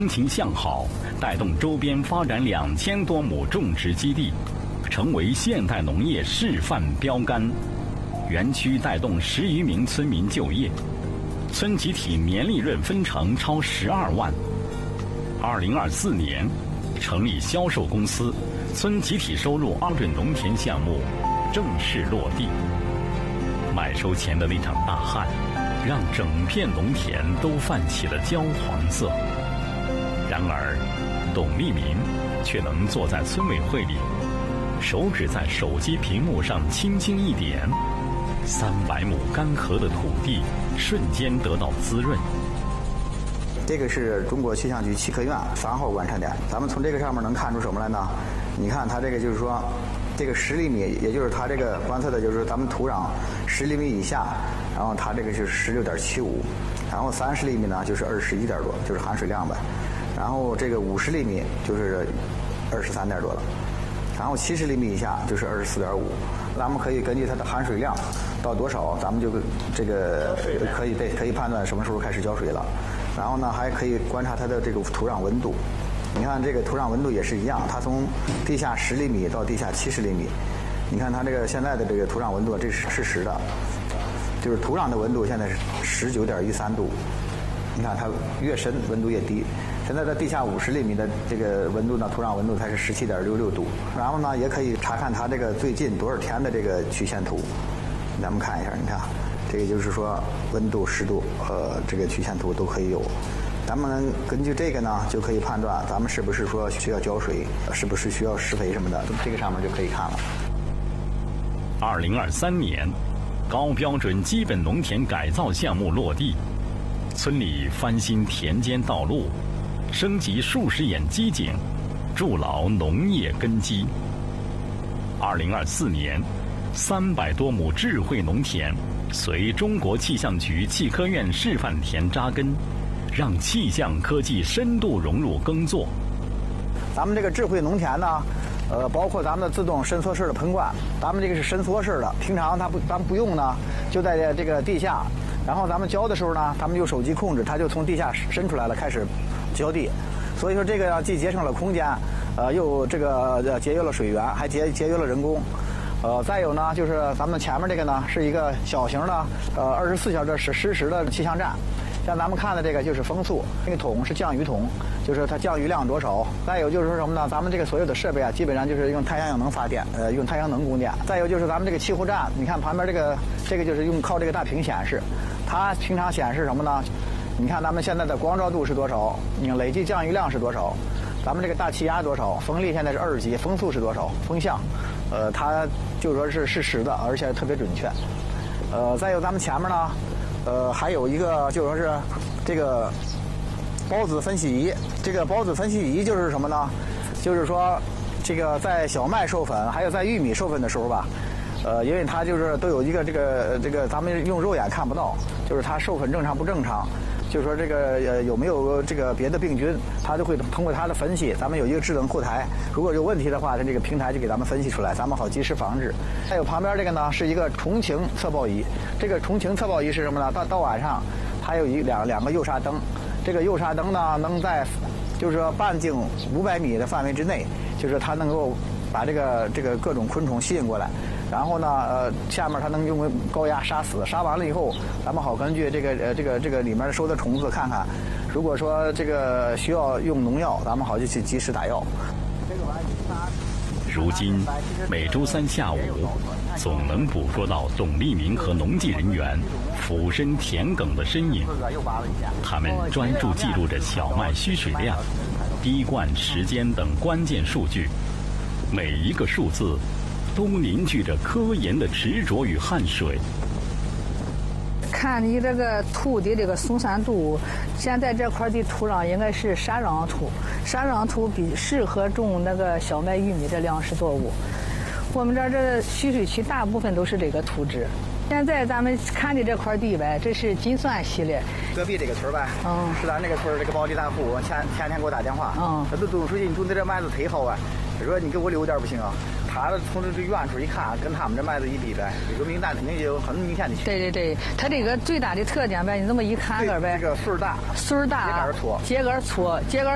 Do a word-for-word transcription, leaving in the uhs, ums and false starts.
风情向好，带动周边发展两千多亩种植基地，成为现代农业示范标杆。园区带动十余名村民就业，村集体年利润分成超十二万。二零二四年，成立销售公司，村集体收入二吨农田项目正式落地。买收前的那场大旱，让整片农田都泛起了焦黄色。然而，董立民却能坐在村委会里，手指在手机屏幕上轻轻一点，三百亩干涸的土地瞬间得到滋润。 这个是中国气象局气科院三号观测点，咱们从这个上面能看出什么来呢？你看它这个就是说，这个十厘米，也就是它这个观测的就是咱们土壤十厘米以下，然后它这个就是十六点七五，然后三十厘米呢就是二十一点多，就是含水量呗。然后这个五十厘米就是二十三点多了，然后七十厘米以下就是二十四点五。咱们可以根据它的含水量到多少，咱们就这个可以对可以判断什么时候开始浇水了。然后呢，还可以观察它的这个土壤温度。你看这个土壤温度也是一样，它从地下十厘米到地下七十厘米。你看它这个现在的这个土壤温度，这是是实的，就是土壤的温度现在是十九点一三度。你看它越深温度越低。现在在地下五十厘米的这个温度呢，土壤温度才是十七点六六度。然后呢，也可以查看它这个最近多少天的这个曲线图。咱们看一下，你看。这个就是说，温度、湿度，呃，这个曲线图都可以有。咱们根据这个呢，就可以判断咱们是不是说需要浇水，是不是需要施肥什么的，这个上面就可以看了。 二零二三年，高标准基本农田改造项目落地，村里翻新田间道路，升级数十眼机井，筑牢农业根基。二零二四年，三百多亩智慧农田。随中国气象局气科院示范田扎根，让气象科技深度融入耕作。 咱们这个智慧农田呢，呃，包括咱们的自动伸缩式的喷灌，咱们这个是伸缩式的，平常它不咱们不用呢，就在这个地下，然后咱们浇的时候呢，咱们用手机控制，它就从地下伸出来了，开始浇地。所以说这个既节省了空间，呃，又这个节约了水源，还节节约了人工。呃，再有呢，就是咱们前面这个呢，是一个小型的，呃，二十四小时实实时的气象站。像咱们看的这个就是风速，那个桶是降雨桶，就是它降雨量多少。再有就是说什么呢？咱们这个所有的设备啊，基本上就是用太阳能发电，呃，用太阳能供电。再有就是咱们这个气候站，你看旁边这个这个就是用靠这个大屏显示，它平常显示什么呢？你看咱们现在的光照度是多少？你累计降雨量是多少？咱们这个大气压多少？风力现在是二十级，风速是多少？风向，呃，它就说是是实的，而且特别准确。呃，再有咱们前面呢，呃，还有一个就说是这个孢子分析仪。这个孢子分析仪就是什么呢？就是说这个在小麦授粉，还有在玉米授粉的时候吧，呃，因为它就是都有一个这个这个咱们用肉眼看不到，就是它授粉正常不正常。就是说这个呃有没有这个别的病菌，它就会通过它的分析，咱们有一个智能后台，如果有问题的话，它这个平台就给咱们分析出来，咱们好及时防治。还有旁边这个呢是一个重晴测报仪，这个重晴测报仪是什么呢？到到晚上，它有一两两个诱杀灯，这个诱杀灯呢能在就是说半径五百米的范围之内，就是它能够把这个这个各种昆虫吸引过来。然后呢，呃，下面它能用高压杀死，杀完了以后，咱们好根据这个呃这个这个里面收的虫子看看，如果说这个需要用农药，咱们好就去及时打药。 如今每周三下午，总能捕捉到董立民和农技人员俯身田埂的身影。他们专注记录着小麦需水量、滴灌时间等关键数据，每一个数字都凝聚着科研的执着与汗水。 看你这个土的这个松散度，现在这块的土壤应该是沙壤土，沙壤土比适合种那个小麦、玉米的粮食作物。我们这儿这蓄水区大部分都是这个土质。现在咱们看的这块地呗，这是金蒜系列。 隔壁这个村呗，嗯，是咱这个村这个保地大户，前前天给我打电话，嗯，他都董书记，你种的这麦子忒好啊，他说你给我留点不行啊。他从这这远处一看，跟他们这麦子一比呗，有明显肯定有很明显的区别。 对对对，它这个最大的特点呗，你这么一看个呗， 这个穗儿大， 穗儿大， 秸秆粗， 秸秆粗，秸秆。